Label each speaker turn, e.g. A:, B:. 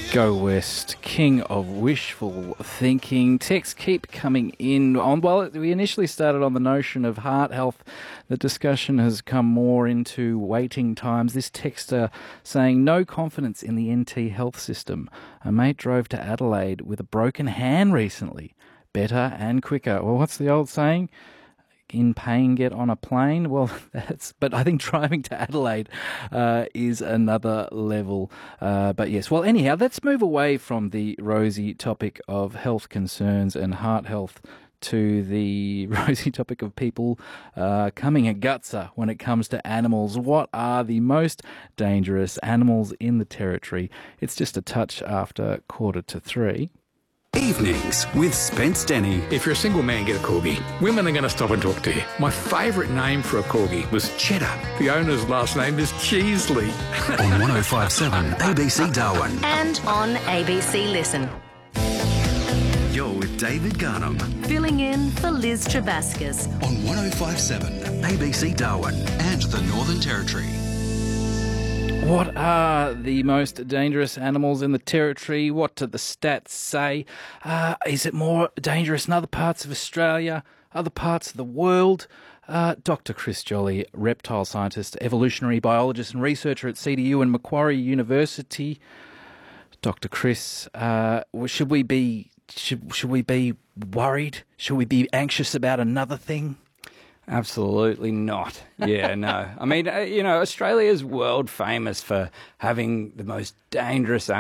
A: Go West, king of wishful thinking. Texts keep coming in. We initially started on the notion of heart health, the discussion has come more into waiting times. This texter saying, no confidence in the NT health system. A mate drove to Adelaide with a broken hand recently. Better and quicker. Well, what's the old saying? In pain, get on a plane. Well, but I think driving to Adelaide is another level. But yes, well, anyhow, let's move away from the rosy topic of health concerns and heart health to the rosy topic of people coming a gutser when it comes to animals. What are the most dangerous animals in the Territory? It's just a touch after 2:45.
B: Evenings with Spence Denny.
C: If you're a single man, get a Corgi. Women are going to stop and talk to you. My favourite name for a Corgi was Cheddar. The owner's last name is Cheesley.
B: On 105.7 ABC Darwin.
D: And on ABC Listen.
B: You're with David Garnham.
D: Filling in for Liz Trebaskas.
B: On 105.7 ABC Darwin and the Northern Territory.
A: What are the most dangerous animals in the Territory? What do the stats say? Is it more dangerous in other parts of Australia, other parts of the world? Dr. Chris Jolly, reptile scientist, evolutionary biologist and researcher at CDU and Macquarie University. Dr. Chris, should we be worried? Should we be anxious about another thing?
E: Absolutely not. Yeah, no. I mean, Australia is world famous for having the most dangerous